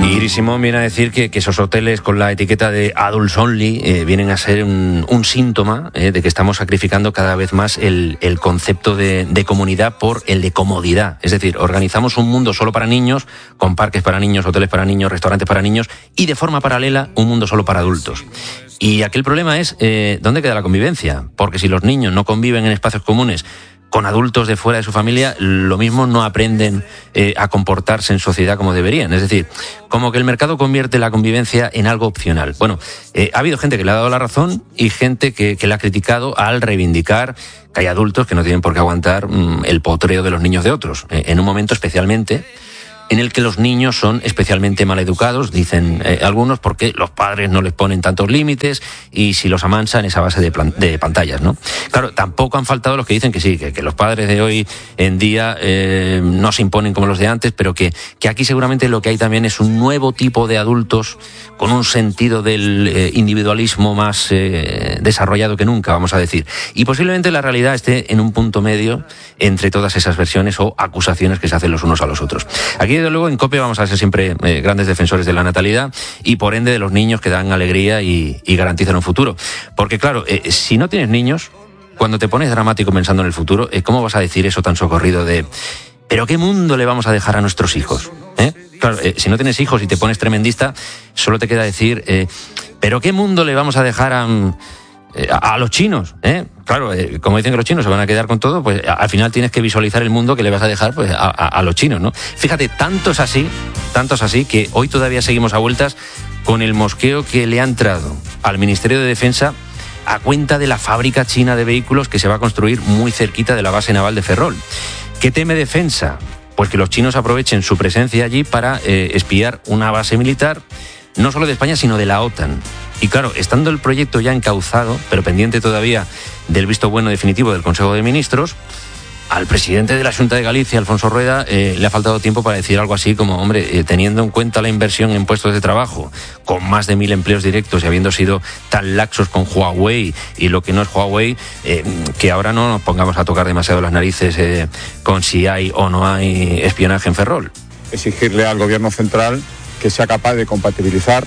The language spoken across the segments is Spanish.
Y Iris Simón viene a decir que esos hoteles con la etiqueta de Adults Only vienen a ser un síntoma de que estamos sacrificando cada vez más el concepto de comunidad por el de comodidad. Es decir, organizamos un mundo solo para niños, con parques para niños, hoteles para niños, restaurantes para niños y de forma paralela un mundo solo para adultos. Y aquí el problema es ¿dónde queda la convivencia? Porque si los niños no conviven en espacios comunes con adultos de fuera de su familia, lo mismo no aprenden a comportarse en sociedad como deberían. Es decir, como que el mercado convierte la convivencia en algo opcional. Bueno, ha habido gente que le ha dado la razón y gente que la ha criticado al reivindicar que hay adultos que no tienen por qué aguantar el potreo de los niños de otros. En un momento especialmente en el que los niños son especialmente mal educados, dicen algunos, porque los padres no les ponen tantos límites y si los amansan es a base de pantallas, ¿no? Claro, tampoco han faltado los que dicen que sí, que los padres de hoy en día no se imponen como los de antes, pero que aquí seguramente lo que hay también es un nuevo tipo de adultos con un sentido del individualismo más desarrollado que nunca, vamos a decir. Y posiblemente la realidad esté en un punto medio entre todas esas versiones o acusaciones que se hacen los unos a los otros. Aquí, desde luego, en COPE vamos a ser siempre grandes defensores de la natalidad y, por ende, de los niños que dan alegría y garantizan un futuro. Porque, claro, si no tienes niños, cuando te pones dramático pensando en el futuro, ¿cómo vas a decir eso tan socorrido de ¿pero qué mundo le vamos a dejar a nuestros hijos? Claro, si no tienes hijos y te pones tremendista, solo te queda decir ¿pero qué mundo le vamos a dejar a los chinos? Claro, como dicen que los chinos se van a quedar con todo, pues al final tienes que visualizar el mundo que le vas a dejar pues a los chinos, ¿no? Fíjate, tanto es así que hoy todavía seguimos a vueltas con el mosqueo que le ha entrado al Ministerio de Defensa a cuenta de la fábrica china de vehículos que se va a construir muy cerquita de la base naval de Ferrol. ¿Qué teme Defensa? Pues que los chinos aprovechen su presencia allí para espiar una base militar, no solo de España, sino de la OTAN. Y claro, estando el proyecto ya encauzado, pero pendiente todavía del visto bueno definitivo del Consejo de Ministros, al presidente de la Xunta de Galicia, Alfonso Rueda, le ha faltado tiempo para decir algo así como, hombre, teniendo en cuenta la inversión en puestos de trabajo, con más de 1.000 empleos directos y habiendo sido tan laxos con Huawei y lo que no es Huawei, que ahora no nos pongamos a tocar demasiado las narices con si hay o no hay espionaje en Ferrol. Exigirle al Gobierno central que sea capaz de compatibilizar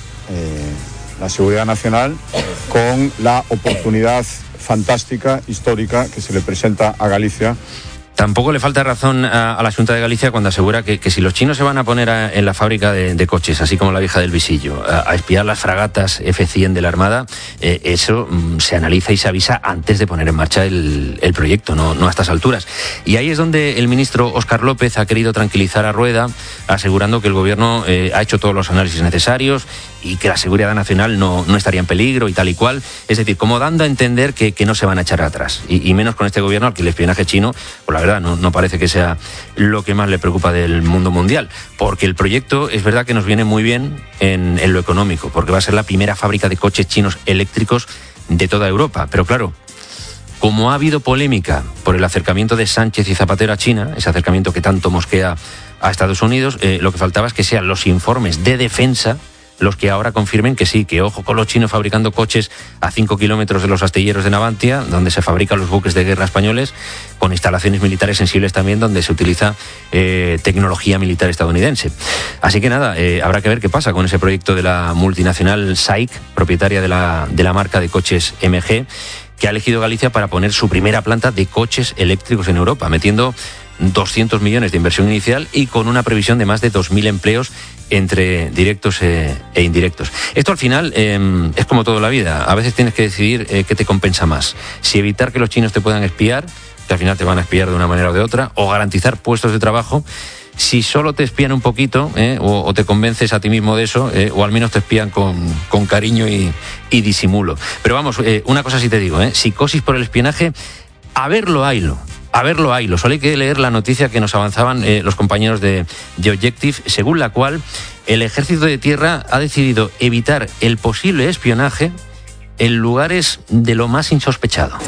la seguridad nacional con la oportunidad fantástica, histórica, que se le presenta a Galicia. Tampoco le falta razón a la Xunta de Galicia cuando asegura que si los chinos se van a poner en la fábrica de coches, así como la vieja del Visillo, a espiar las fragatas F-100 de la Armada, eso se analiza y se avisa antes de poner en marcha el proyecto, no a estas alturas. Y ahí es donde el ministro Óscar López ha querido tranquilizar a Rueda, asegurando que el Gobierno ha hecho todos los análisis necesarios y que la seguridad nacional no estaría en peligro y tal y cual. Es decir, como dando a entender que no se van a echar atrás. Y menos con este Gobierno al que el espionaje chino, pues la verdad, no parece que sea lo que más le preocupa del mundo mundial, porque el proyecto es verdad que nos viene muy bien en lo económico, porque va a ser la primera fábrica de coches chinos eléctricos de toda Europa. Pero claro, como ha habido polémica por el acercamiento de Sánchez y Zapatero a China, ese acercamiento que tanto mosquea a Estados Unidos, lo que faltaba es que sean los informes de defensa los que ahora confirmen que sí, que ojo con los chinos fabricando coches a 5 kilómetros de los astilleros de Navantia, donde se fabrican los buques de guerra españoles, con instalaciones militares sensibles también, donde se utiliza tecnología militar estadounidense. Así que nada, habrá que ver qué pasa con ese proyecto de la multinacional SAIC, propietaria de la marca de coches MG, que ha elegido Galicia para poner su primera planta de coches eléctricos en Europa, metiendo 200 millones de inversión inicial y con una previsión de más de 2.000 empleos entre directos e indirectos. Esto al final es como toda la vida. A veces tienes que decidir qué te compensa más. Si evitar que los chinos te puedan espiar, que al final te van a espiar de una manera o de otra, o garantizar puestos de trabajo. Si solo te espían un poquito, o te convences a ti mismo de eso, o al menos te espían con cariño y disimulo. Pero vamos, una cosa sí te digo, psicosis por el espionaje, a verlo haylo. Solo hay que leer la noticia que nos avanzaban los compañeros de Objective, según la cual el Ejército de Tierra ha decidido evitar el posible espionaje en lugares de lo más insospechado.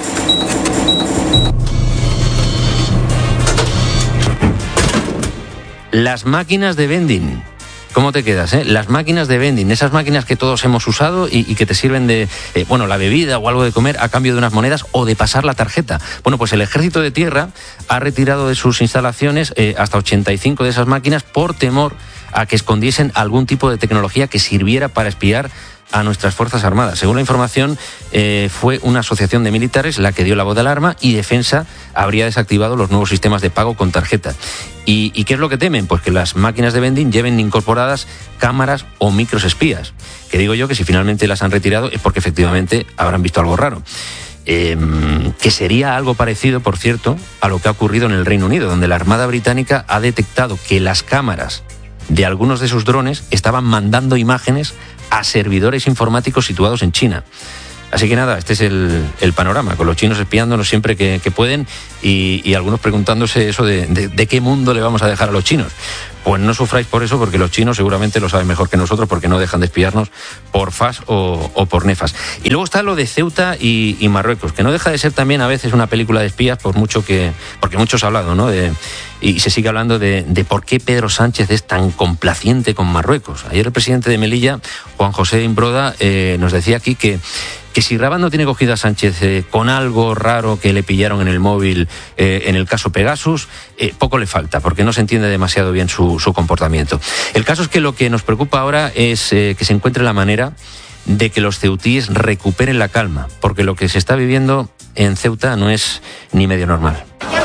Las máquinas de vending. ¿Cómo te quedas? Las máquinas de vending, esas máquinas que todos hemos usado y que te sirven de, la bebida o algo de comer a cambio de unas monedas o de pasar la tarjeta. Bueno, pues el Ejército de Tierra ha retirado de sus instalaciones hasta 85 de esas máquinas por temor a que escondiesen algún tipo de tecnología que sirviera para espiar a nuestras Fuerzas Armadas. Según la información, fue una asociación de militares la que dio la voz de alarma y Defensa habría desactivado los nuevos sistemas de pago con tarjeta. ¿Y qué es lo que temen? Pues que las máquinas de vending lleven incorporadas cámaras o micros espías. Que digo yo que si finalmente las han retirado es porque efectivamente habrán visto algo raro. Que sería algo parecido, por cierto, a lo que ha ocurrido en el Reino Unido, donde la Armada Británica ha detectado que las cámaras de algunos de sus drones estaban mandando imágenes a servidores informáticos situados en China. Así que nada, este es el panorama, con los chinos espiándonos siempre que pueden y algunos preguntándose eso de qué mundo le vamos a dejar a los chinos. Pues no sufráis por eso, porque los chinos seguramente lo saben mejor que nosotros, porque no dejan de espiarnos por FAS o por nefas. Y luego está lo de Ceuta y Marruecos, que no deja de ser también a veces una película de espías, porque muchos han hablado, ¿no? Y se sigue hablando de por qué Pedro Sánchez es tan complaciente con Marruecos. Ayer el presidente de Melilla, Juan José Imbroda, nos decía aquí que si Rabat no tiene cogido a Sánchez con algo raro que le pillaron en el móvil en el caso Pegasus, poco le falta, porque no se entiende demasiado bien su comportamiento. El caso es que lo que nos preocupa ahora es que se encuentre la manera de que los ceutíes recuperen la calma, porque lo que se está viviendo en Ceuta no es ni medio normal.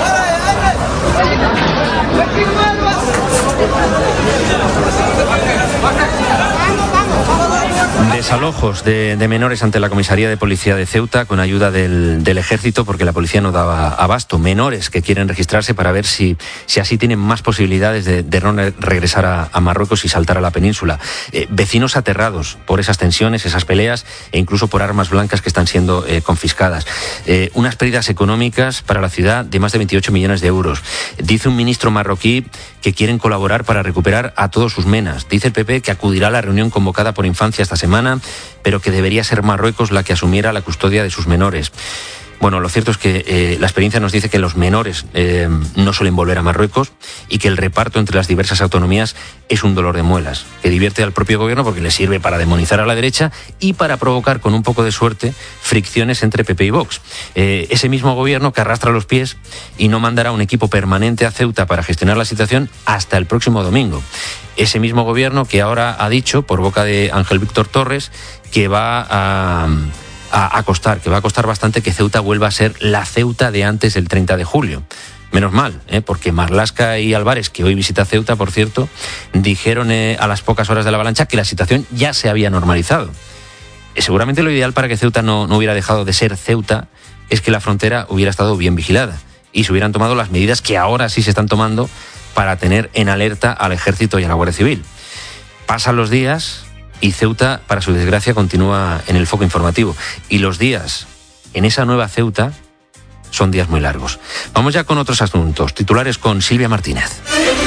Desalojos de menores ante la comisaría de policía de Ceuta con ayuda del ejército, porque la policía no daba abasto. Menores que quieren registrarse para ver si así tienen más posibilidades de no regresar a Marruecos y saltar a la península. Vecinos aterrados por esas tensiones, esas peleas e incluso por armas blancas que están siendo confiscadas. Unas pérdidas económicas para la ciudad de más de 28 millones de euros. Dice un ministro marroquí que quieren colaborar para recuperar a todos sus menas. Dice el PP que acudirá a la reunión convocada por Infancia esta semana, pero que debería ser Marruecos la que asumiera la custodia de sus menores. Bueno, lo cierto es que la experiencia nos dice que los menores no suelen volver a Marruecos y que el reparto entre las diversas autonomías es un dolor de muelas, que divierte al propio gobierno porque le sirve para demonizar a la derecha y para provocar, con un poco de suerte, fricciones entre PP y Vox. Ese mismo gobierno que arrastra los pies y no mandará un equipo permanente a Ceuta para gestionar la situación hasta el próximo domingo. Ese mismo gobierno que ahora ha dicho, por boca de Ángel Víctor Torres, que va a costar bastante que Ceuta vuelva a ser la Ceuta de antes del 30 de julio. Menos mal, porque Marlaska y Álvarez, que hoy visita Ceuta, por cierto, dijeron a las pocas horas de la avalancha que la situación ya se había normalizado. Seguramente lo ideal para que Ceuta no hubiera dejado de ser Ceuta es que la frontera hubiera estado bien vigilada y se hubieran tomado las medidas que ahora sí se están tomando para tener en alerta al Ejército y a la Guardia Civil. Pasan los días y Ceuta, para su desgracia, continúa en el foco informativo. Y los días en esa nueva Ceuta son días muy largos. Vamos ya con otros asuntos. Titulares con Silvia Martínez.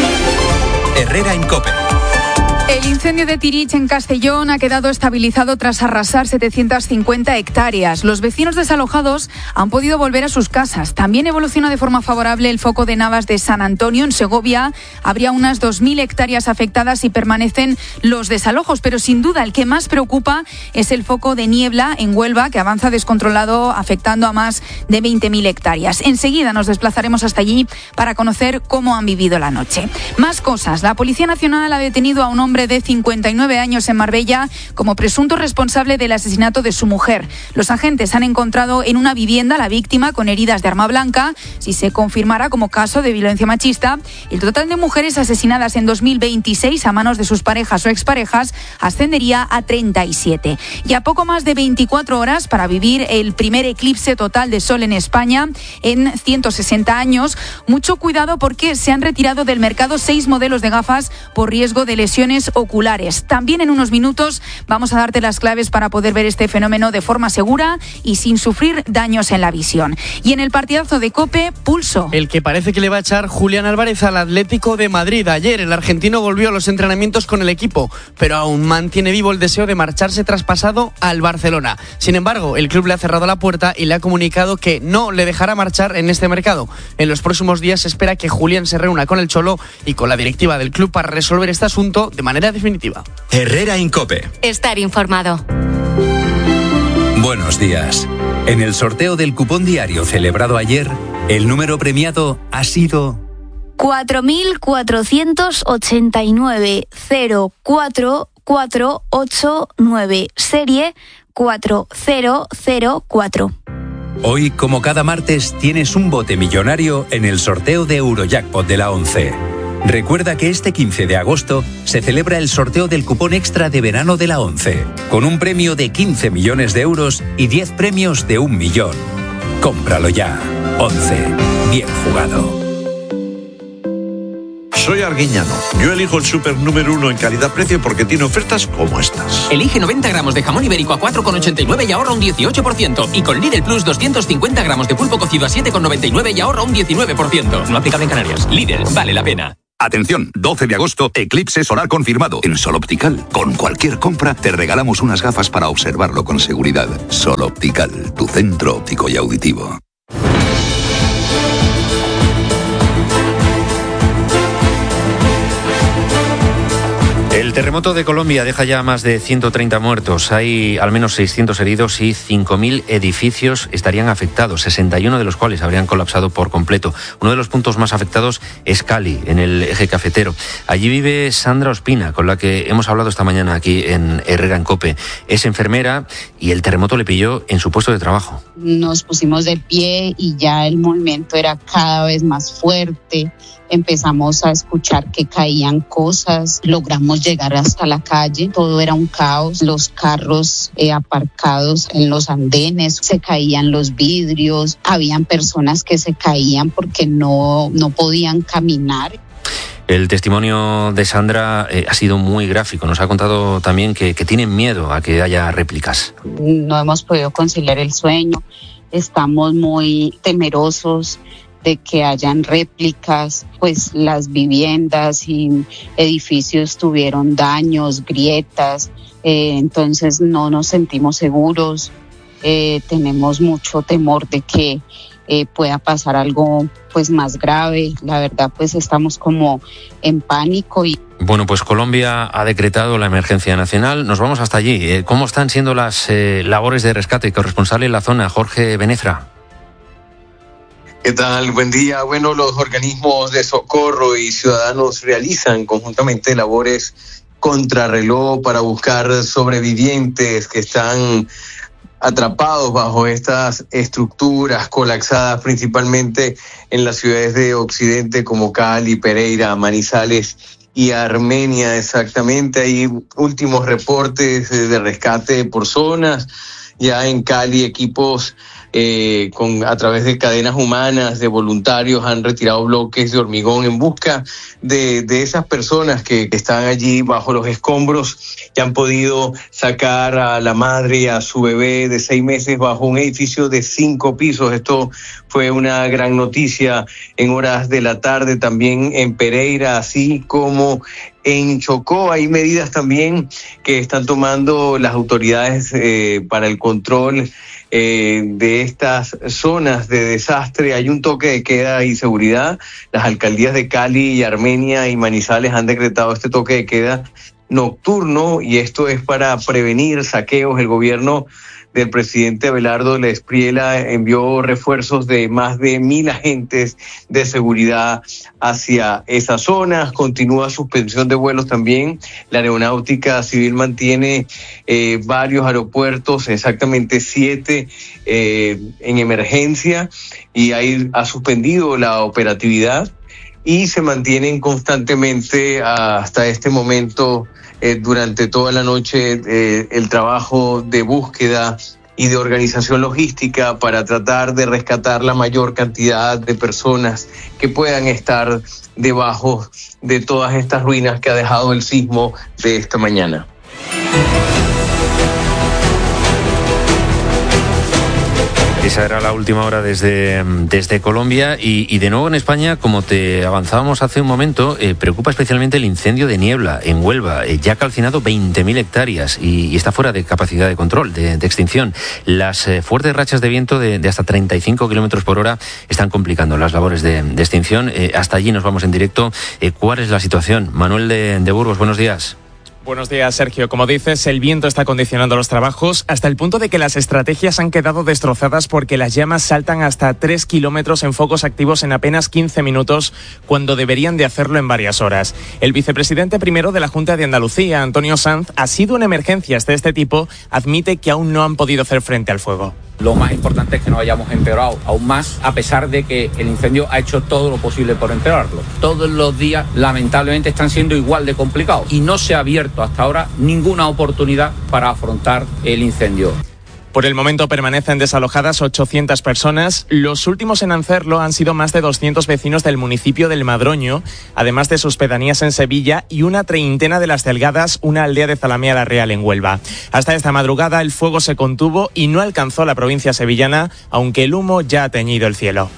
Herrera en COPE. El incendio de Tirich, en Castellón, ha quedado estabilizado tras arrasar 750 hectáreas. Los vecinos desalojados han podido volver a sus casas. También evoluciona de forma favorable el foco de Navas de San Antonio. En Segovia habría unas 2.000 hectáreas afectadas y permanecen los desalojos. Pero sin duda el que más preocupa es el foco de Niebla en Huelva, que avanza descontrolado, afectando a más de 20.000 hectáreas. Enseguida nos desplazaremos hasta allí para conocer cómo han vivido la noche. Más cosas. La Policía Nacional ha detenido a un hombre de 59 años en Marbella como presunto responsable del asesinato de su mujer. Los agentes han encontrado en una vivienda a la víctima con heridas de arma blanca. Si se confirmara como caso de violencia machista, el total de mujeres asesinadas en 2026 a manos de sus parejas o exparejas ascendería a 37. Y a poco más de 24 horas para vivir el primer eclipse total de sol en España en 160 años. Mucho cuidado porque se han retirado del mercado 6 modelos de gafas por riesgo de lesiones oculares. También en unos minutos vamos a darte las claves para poder ver este fenómeno de forma segura y sin sufrir daños en la visión. Y en el partidazo de COPE, pulso. El que parece que le va a echar Julián Álvarez al Atlético de Madrid. Ayer el argentino volvió a los entrenamientos con el equipo, pero aún mantiene vivo el deseo de marcharse traspasado al Barcelona. Sin embargo, el club le ha cerrado la puerta y le ha comunicado que no le dejará marchar en este mercado. En los próximos días se espera que Julián se reúna con el Cholo y con la directiva del club para resolver este asunto de manera definitiva. Herrera en COPE. Estar informado. Buenos días. En el sorteo del cupón diario celebrado ayer, el número premiado ha sido 4489 04489, serie 4004. Hoy, como cada martes, tienes un bote millonario en el sorteo de Eurojackpot de la 11. Recuerda que este 15 de agosto se celebra el sorteo del cupón extra de verano de la 11, con un premio de 15 millones de euros y 10 premios de 1 millón. Cómpralo ya. 11. Bien jugado. Soy Arguiñano. Yo elijo el súper número 1 en calidad-precio porque tiene ofertas como estas. Elige 90 gramos de jamón ibérico a 4,89 y ahorra un 18%. Y con Lidl Plus 250 gramos de pulpo cocido a 7,99 y ahorra un 19%. No aplicable en Canarias. Lidl, vale la pena. Atención, 12 de agosto, eclipse solar confirmado. En Sol Optical, con cualquier compra, te regalamos unas gafas para observarlo con seguridad. Sol Optical, tu centro óptico y auditivo. El terremoto de Colombia deja ya más de 130 muertos. Hay al menos 600 heridos y 5.000 edificios estarían afectados, 61 de los cuales habrían colapsado por completo. Uno de los puntos más afectados es Cali, en el eje cafetero. Allí vive Sandra Ospina, con la que hemos hablado esta mañana aquí en Herrera en COPE. Es enfermera y el terremoto le pilló en su puesto de trabajo. Nos pusimos de pie y ya el movimiento era cada vez más fuerte. Empezamos a escuchar que caían cosas, logramos llegar hasta la calle, todo era un caos, los carros aparcados en los andenes, se caían los vidrios, habían personas que se caían porque no podían caminar. El testimonio de Sandra ha sido muy gráfico. Nos ha contado también que tienen miedo a que haya réplicas. No hemos podido conciliar el sueño, estamos muy temerosos de que hayan réplicas, pues las viviendas y edificios tuvieron daños, grietas, entonces no nos sentimos seguros, tenemos mucho temor de que pueda pasar algo pues más grave. La verdad, pues estamos como en pánico. Bueno, pues Colombia ha decretado la emergencia nacional. Nos vamos hasta allí. ¿Cómo están siendo las labores de rescate? Corresponsal en la zona, Jorge Benefra. ¿Qué tal? Buen día. Bueno, los organismos de socorro y ciudadanos realizan conjuntamente labores contrarreloj para buscar sobrevivientes que están atrapados bajo estas estructuras colapsadas, principalmente en las ciudades de Occidente como Cali, Pereira, Manizales y Armenia. Exactamente, hay últimos reportes de rescate por zonas. Ya en Cali, equipos a través de cadenas humanas de voluntarios han retirado bloques de hormigón en busca de esas personas que están allí bajo los escombros y han podido sacar a la madre y a su bebé de 6 meses bajo un edificio de 5 pisos. Esto fue una gran noticia en horas de la tarde también en Pereira, así como en Chocó. Hay medidas también que están tomando las autoridades para el control de estas zonas de desastre. Hay un toque de queda y seguridad. Las alcaldías de Cali y Armenia y Manizales han decretado este toque de queda nocturno y esto es para prevenir saqueos. El gobierno del presidente Abelardo Espriella envió refuerzos de más de 1.000 agentes de seguridad hacia esas zonas. Continúa suspensión de vuelos también. La Aeronáutica Civil mantiene varios aeropuertos, exactamente 7 en emergencia, y ha suspendido la operatividad y se mantienen constantemente hasta este momento durante toda la noche el trabajo de búsqueda y de organización logística para tratar de rescatar la mayor cantidad de personas que puedan estar debajo de todas estas ruinas que ha dejado el sismo de esta mañana. Esa era la última hora desde Colombia y de nuevo en España, como te avanzábamos hace un momento, preocupa especialmente el incendio de niebla en Huelva. Ya ha calcinado 20.000 hectáreas y está fuera de capacidad de control, de extinción. Las fuertes rachas de viento de hasta 35 kilómetros por hora están complicando las labores de extinción. Hasta allí nos vamos en directo. ¿Cuál es la situación? Manuel de Burgos, buenos días. Buenos días, Sergio. Como dices, el viento está condicionando los trabajos hasta el punto de que las estrategias han quedado destrozadas porque las llamas saltan hasta 3 kilómetros en focos activos en apenas 15 minutos, cuando deberían de hacerlo en varias horas. El vicepresidente primero de la Junta de Andalucía, Antonio Sanz, ha sido en emergencias de este tipo, admite que aún no han podido hacer frente al fuego. Lo más importante es que no hayamos empeorado aún más, a pesar de que el incendio ha hecho todo lo posible por empeorarlo. Todos los días, lamentablemente, están siendo igual de complicados y no se ha abierto hasta ahora ninguna oportunidad para afrontar el incendio. Por el momento permanecen desalojadas 800 personas. Los últimos en hacerlo han sido más de 200 vecinos del municipio del Madroño, además de sus pedanías en Sevilla y una treintena de Las Delgadas, una aldea de Zalamea la Real en Huelva. Hasta esta madrugada el fuego se contuvo y no alcanzó la provincia sevillana, aunque el humo ya ha teñido el cielo.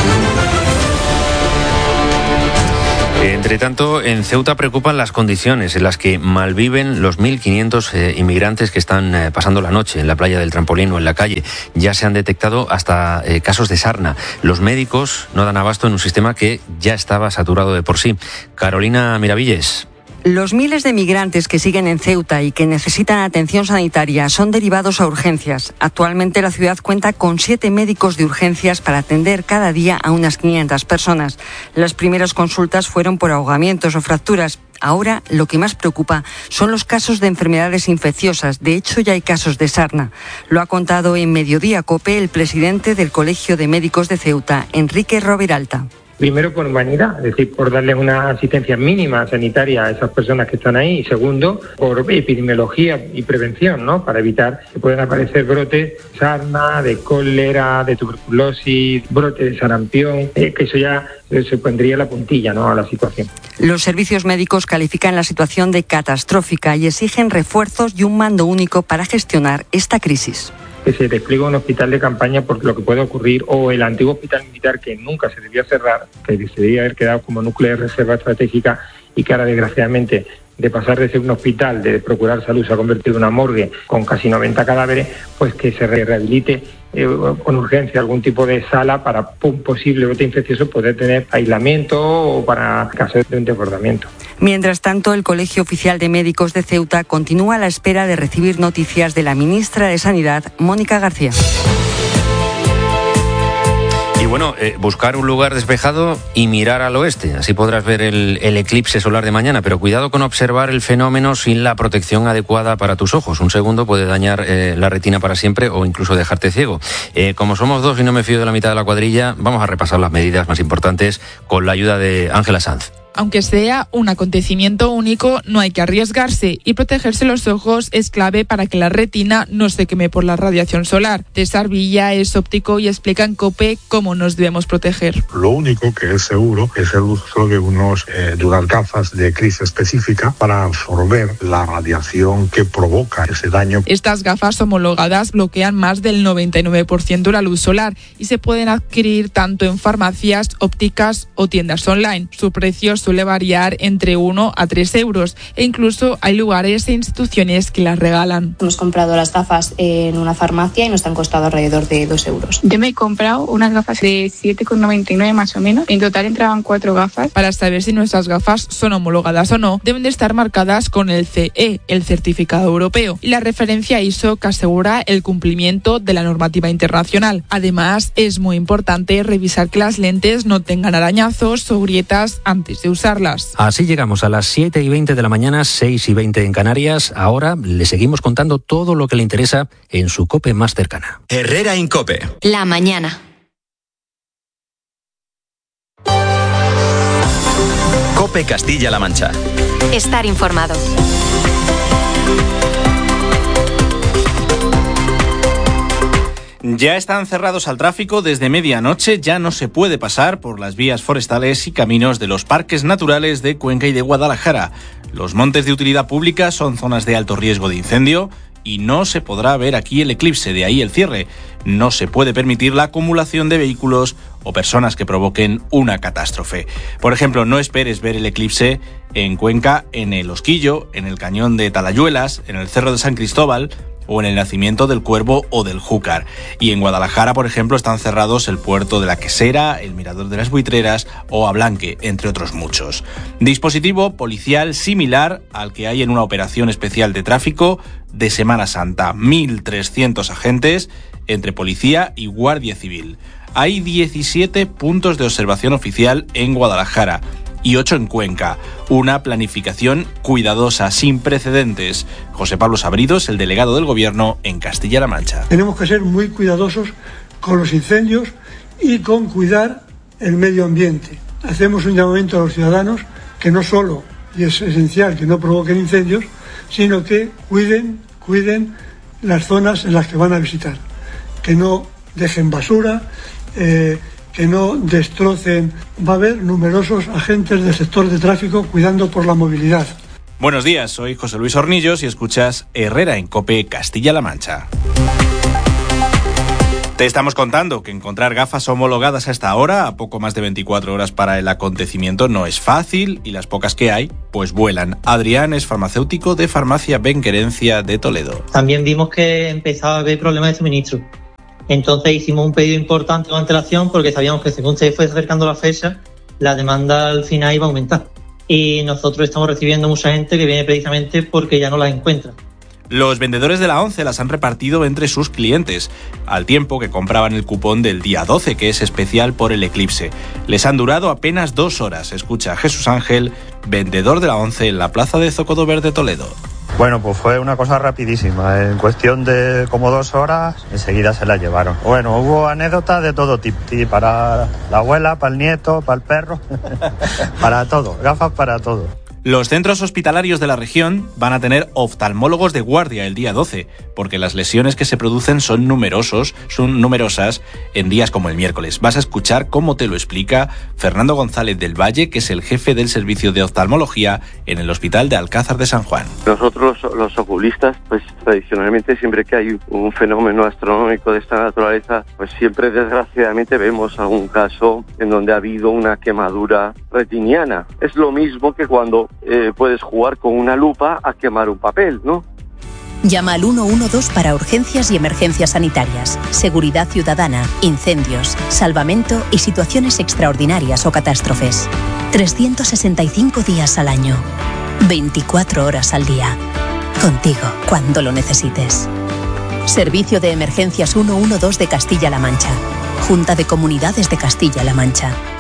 Entre tanto, en Ceuta preocupan las condiciones en las que malviven los 1.500 inmigrantes que están pasando la noche en la playa del Trampolín o en la calle. Ya se han detectado hasta casos de sarna. Los médicos no dan abasto en un sistema que ya estaba saturado de por sí. Carolina Miravilles. Los miles de migrantes que siguen en Ceuta y que necesitan atención sanitaria son derivados a urgencias. Actualmente la ciudad cuenta con 7 médicos de urgencias para atender cada día a unas 500 personas. Las primeras consultas fueron por ahogamientos o fracturas. Ahora lo que más preocupa son los casos de enfermedades infecciosas. De hecho, ya hay casos de sarna. Lo ha contado en Mediodía COPE el presidente del Colegio de Médicos de Ceuta, Enrique Roberalta. Primero, por humanidad, es decir, por darles una asistencia mínima sanitaria a esas personas que están ahí. Y segundo, por epidemiología y prevención, ¿no? Para evitar que puedan aparecer brotes de sarna, de cólera, de tuberculosis, brotes de sarampión, que eso ya se pondría la puntilla, ¿no?, a la situación. Los servicios médicos califican la situación de catastrófica y exigen refuerzos y un mando único para gestionar esta crisis. Que se despliegue un hospital de campaña por lo que puede ocurrir, o el antiguo hospital militar que nunca se debió cerrar, que se debía haber quedado como núcleo de reserva estratégica y que ahora desgraciadamente, de pasar de ser un hospital de procurar salud, se ha convertido en una morgue con casi 90 cadáveres, pues que se rehabilite con urgencia algún tipo de sala para un posible brote infeccioso poder tener aislamiento o para casos de un desbordamiento. Mientras tanto, el Colegio Oficial de Médicos de Ceuta continúa a la espera de recibir noticias de la ministra de Sanidad, Mónica García. Y bueno, buscar un lugar despejado y mirar al oeste. Así podrás ver el eclipse solar de mañana. Pero cuidado con observar el fenómeno sin la protección adecuada para tus ojos. Un segundo puede dañar la retina para siempre o incluso dejarte ciego. Como somos dos y no me fío de la mitad de la cuadrilla, vamos a repasar las medidas más importantes con la ayuda de Ángela Sanz. Aunque sea un acontecimiento único, no hay que arriesgarse y protegerse los ojos es clave para que la retina no se queme por la radiación solar. César Villa es óptico y explica en COPE cómo nos debemos proteger. Lo único que es seguro es el uso de unas gafas de crisis específica para absorber la radiación que provoca ese daño. Estas gafas homologadas bloquean más del 99% la luz solar y se pueden adquirir tanto en farmacias, ópticas o tiendas online. Su precio suele variar entre 1 a 3 euros e incluso hay lugares e instituciones que las regalan. Hemos comprado las gafas en una farmacia y nos han costado alrededor de 2 euros. Yo me he comprado unas gafas de 7,99 más o menos. En total entraban 4 gafas. Para saber si nuestras gafas son homologadas o no, deben de estar marcadas con el CE, el certificado europeo, y la referencia ISO que asegura el cumplimiento de la normativa internacional. Además, es muy importante revisar que las lentes no tengan arañazos o grietas antes de usarlas. Así llegamos a las 7:20 de la mañana, 6:20 en Canarias. Ahora le seguimos contando todo lo que le interesa en su COPE más cercana. Herrera Incope. La mañana. COPE Castilla-La Mancha. Estar informado. Ya están cerrados al tráfico desde medianoche, ya no se puede pasar por las vías forestales y caminos de los parques naturales de Cuenca y de Guadalajara. Los montes de utilidad pública son zonas de alto riesgo de incendio y no se podrá ver aquí el eclipse, de ahí el cierre. No se puede permitir la acumulación de vehículos o personas que provoquen una catástrofe. Por ejemplo, no esperes ver el eclipse en Cuenca, en el Osquillo, en el Cañón de Talayuelas, en el Cerro de San Cristóbal o en el nacimiento del Cuervo o del Júcar. Y en Guadalajara, por ejemplo, están cerrados el puerto de la Quesera, el Mirador de las Buitreras o Ablanque, entre otros muchos. Dispositivo policial similar al que hay en una operación especial de tráfico de Semana Santa. 1.300 agentes entre policía y guardia civil. Hay 17 puntos de observación oficial en Guadalajara y 8 en Cuenca. Una planificación cuidadosa, sin precedentes. José Pablo Sabridos, el delegado del Gobierno en Castilla-La Mancha. Tenemos que ser muy cuidadosos con los incendios y con cuidar el medio ambiente. Hacemos un llamamiento a los ciudadanos que no solo, y es esencial que no provoquen incendios, sino que cuiden las zonas en las que van a visitar. Que no dejen basura, que no destrocen. Va a haber numerosos agentes del sector de tráfico cuidando por la movilidad. Buenos días, soy José Luis Hornillos y escuchas Herrera en COPE Castilla-La Mancha. Te estamos contando que encontrar gafas homologadas a esta hora, a poco más de 24 horas para el acontecimiento, no es fácil y las pocas que hay, pues vuelan. Adrián es farmacéutico de Farmacia Benquerencia de Toledo. También vimos que empezaba a haber problemas de suministro. Entonces hicimos un pedido importante con antelación porque sabíamos que según se fue acercando la fecha, la demanda al final iba a aumentar. Y nosotros estamos recibiendo mucha gente que viene precisamente porque ya no las encuentra. Los vendedores de la ONCE las han repartido entre sus clientes, al tiempo que compraban el cupón del día 12, que es especial por el eclipse. Les han durado apenas 2 horas. Escucha a Jesús Ángel, vendedor de la ONCE en la plaza de Zocodo Verde, Toledo. Bueno, pues fue una cosa rapidísima. En cuestión de como 2 horas, enseguida se la llevaron. Bueno, hubo anécdotas de todo tipo. Sí, para la abuela, para el nieto, para el perro, para todo, gafas para todo. Los centros hospitalarios de la región van a tener oftalmólogos de guardia el día 12, porque las lesiones que se producen son numerosas en días como el miércoles. Vas a escuchar cómo te lo explica Fernando González del Valle, que es el jefe del servicio de oftalmología en el Hospital de Alcázar de San Juan. Nosotros los oculistas, pues tradicionalmente siempre que hay un fenómeno astronómico de esta naturaleza, pues siempre desgraciadamente vemos algún caso en donde ha habido una quemadura retiniana. Es lo mismo que cuando puedes jugar con una lupa a quemar un papel, ¿no? Llama al 112 para urgencias y emergencias sanitarias, seguridad ciudadana, incendios, salvamento y situaciones extraordinarias o catástrofes. 365 días al año, 24 horas al día. Contigo cuando lo necesites. Servicio de Emergencias 112 de Castilla-La Mancha. Junta de Comunidades de Castilla-La Mancha.